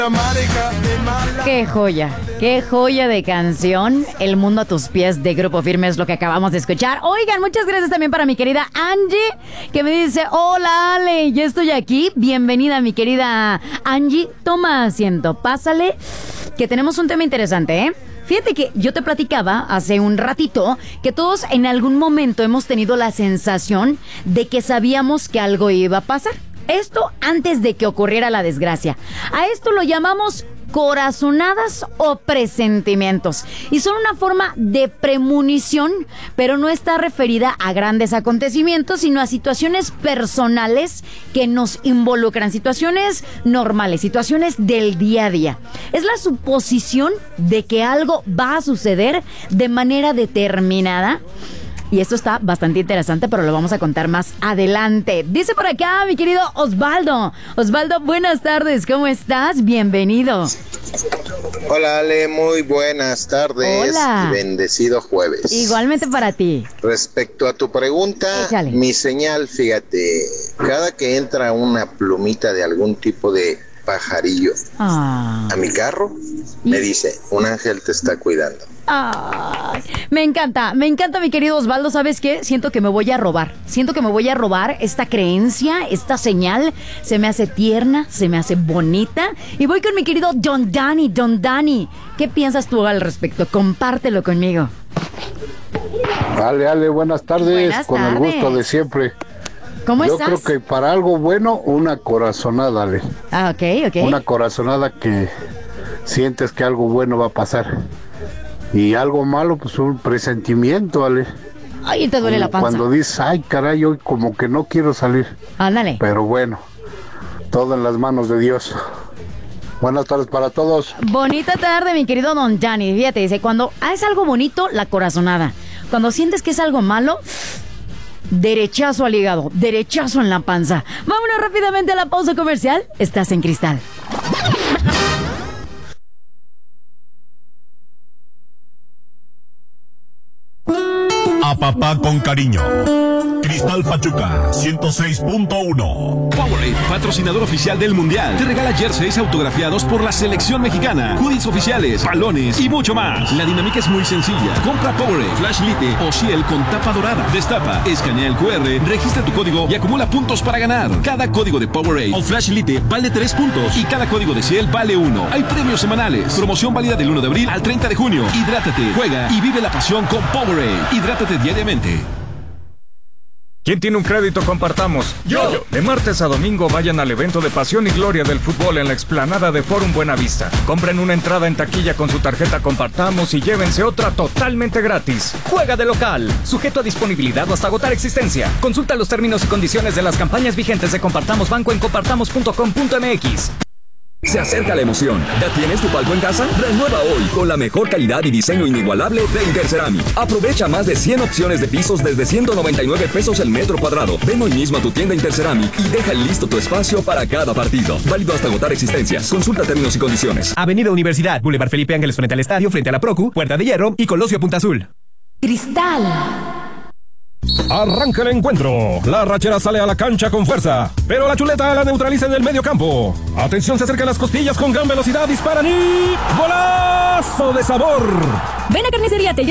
Qué joya de canción. El mundo a tus pies de Grupo Firme es lo que acabamos de escuchar. Oigan, muchas gracias también para mi querida Angie, que me dice: hola Ale, ya estoy aquí. Bienvenida mi querida Angie. Toma asiento, pásale, que tenemos un tema interesante, ¿eh? Fíjate que yo te platicaba hace un ratito que todos en algún momento hemos tenido la sensación de que sabíamos que algo iba a pasar. Esto antes de que ocurriera la desgracia. A esto lo llamamos corazonadas o presentimientos. Y son una forma de premonición, pero no está referida a grandes acontecimientos, sino a situaciones personales que nos involucran, situaciones normales, situaciones del día a día. Es la suposición de que algo va a suceder de manera determinada. Y esto está bastante interesante, pero lo vamos a contar más adelante. Dice por acá mi querido Osvaldo. Osvaldo, buenas tardes, ¿cómo estás? Bienvenido. Hola Ale, muy buenas tardes. Hola. Y bendecido jueves. Igualmente para ti. Respecto a tu pregunta, Échale. mi señal, fíjate, cada que entra una plumita de algún tipo de pajarillo a mi carro, me dice: un ángel te está cuidando. Ay, me encanta mi querido Osvaldo. ¿Sabes qué? Siento que me voy a robar esta creencia, esta señal. Se me hace tierna, se me hace bonita. Y voy con mi querido Don Dani. ¿Qué piensas tú al respecto? Compártelo conmigo. Ale, buenas tardes. Buenas con tardes. El gusto de siempre. ¿Cómo Yo estás? creo que para algo bueno, una corazonada, Ale. Ah, ok. Una corazonada que sientes que algo bueno va a pasar. Y algo malo, pues un presentimiento, Ale. Ay, te duele la panza. Cuando dices: ay, caray, hoy como que no quiero salir. Ándale. Pero bueno, todo en las manos de Dios. Buenas tardes para todos. Bonita tarde, mi querido Don Dani. Fíjate, dice, cuando es algo bonito, la corazonada. Cuando sientes que es algo malo, derechazo al hígado, derechazo en la panza. Vámonos rápidamente a la pausa comercial. Estás en Cristal. A papá con cariño. Cristal Pachuca 106.1. Powerade, patrocinador oficial del Mundial, te regala jerseys autografiados por la selección mexicana, hoodies oficiales, balones y mucho más. La dinámica es muy sencilla. Compra Powerade, Flash Lite o Ciel con tapa dorada. Destapa, escanea el QR, registra tu código y acumula puntos para ganar. Cada código de Powerade o Flash Lite vale 3 puntos y cada código de Ciel vale 1. Hay premios semanales. Promoción válida del 1 de abril al 30 de junio. Hidrátate, juega y vive la pasión con Powerade. Hidrátate diariamente. ¿Quién tiene un crédito? Compartamos. ¡Yo! De martes a domingo vayan al evento de Pasión y Gloria del Fútbol en la explanada de Forum Buenavista. Compren una entrada en taquilla con su tarjeta Compartamos y llévense otra totalmente gratis. Juega de local. Sujeto a disponibilidad o hasta agotar existencia. Consulta los términos y condiciones de las campañas vigentes de Compartamos Banco en compartamos.com.mx. Se acerca la emoción. ¿Ya tienes tu palco en casa? Renueva hoy con la mejor calidad y diseño inigualable de Interceramic. Aprovecha más de 100 opciones de pisos desde 199 pesos el metro cuadrado. Ven hoy mismo a tu tienda Interceramic y deja listo tu espacio para cada partido. Válido hasta agotar existencias. Consulta términos y condiciones. Avenida Universidad, Boulevard Felipe Ángeles frente al estadio, frente a la Procu, Puerta de Hierro y Colosio Punta Azul. Cristal. Arranca el encuentro. La rachera sale a la cancha con fuerza, pero la chuleta la neutraliza en el medio campo. Atención, se acercan las costillas con gran velocidad, disparan y ¡golazo de sabor! Ven a Carnicería